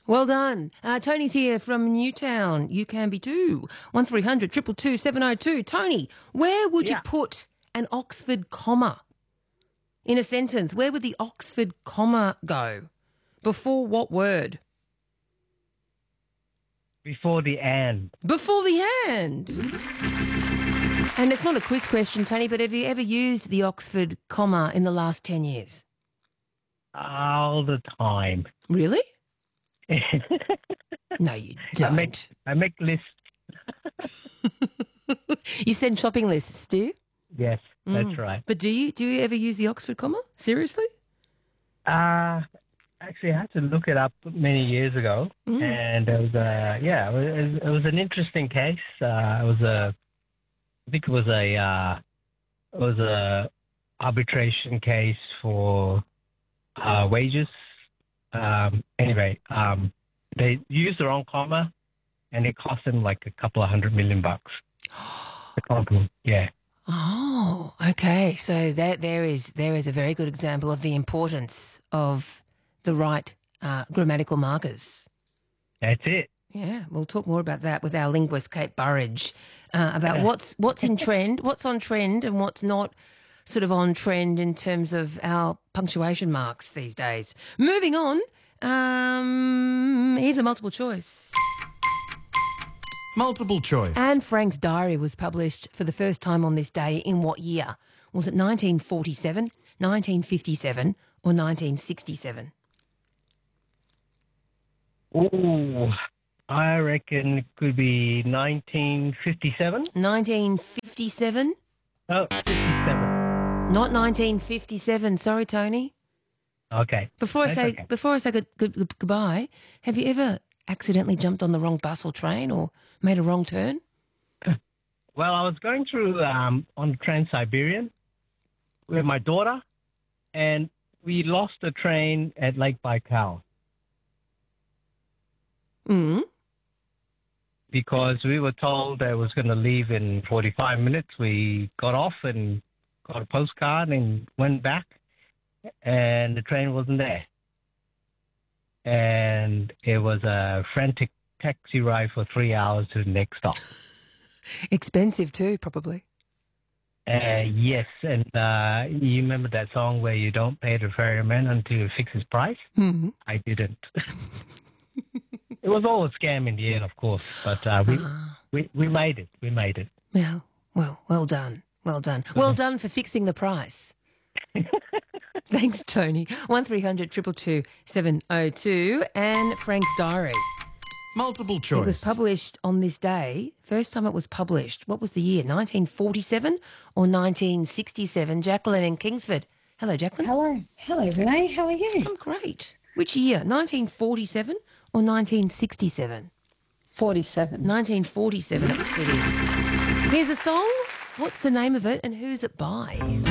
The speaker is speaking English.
Well done. Tony's here from Newtown. You can be too. 1300 222 702. Tony, where would you put an Oxford comma in a sentence? Where would the Oxford comma go? Before what word? Before the and. Before the and. And it's not a quiz question, Tony, but have you ever used the Oxford comma in the last 10 years? All the time. Really? No, you don't. I make lists. You send shopping lists, do you? Yes, that's right. But do you ever use the Oxford comma? Seriously? Actually, I had to look it up many years ago, and it was an interesting case. I think it was a arbitration case for wages. Anyway, they used the wrong comma, and it cost them like a couple of $100 million. The company, yeah. Oh, okay. So there is a very good example of the importance of the right grammatical markers. That's it. Yeah, we'll talk more about that with our linguist Kate Burridge about what's in trend, what's on trend, and what's not sort of on trend in terms of our punctuation marks these days. Moving on, here's a multiple choice. Multiple choice. Anne Frank's diary was published for the first time on this day in what year? Was it 1947, 1957, or 1967? Oh, I reckon it could be 1957. 1957? Oh, 57. Not 1957. Sorry, Tony. Okay. Before I say goodbye, have you ever accidentally jumped on the wrong bus or train or made a wrong turn? Well, I was going through on Trans-Siberian with my daughter, and we lost the train at Lake Baikal. Because we were told that it was going to leave in 45 minutes. We got off and got a postcard and went back, and the train wasn't there. And it was a frantic taxi ride for 3 hours to the next stop. Expensive too, probably. Yes, and you remember that song where you don't pay the ferryman until you fix his price? Mm-hmm. I didn't. It was all a scam in the end, of course, but we made it. We made it. Yeah, well done. Well done. Well done for fixing the price. Thanks, Tony. 1300 222 702 and Frank's diary. Multiple choice. It was published on this day. First time it was published. What was the year? 1947 or 1967? Jacqueline in Kingsford. Hello, Jacqueline. Hello, Renee. How are you? I'm great. Which year? 1947 or 1967? 47. 1947 it is. Here's a song. What's the name of it and who's it by?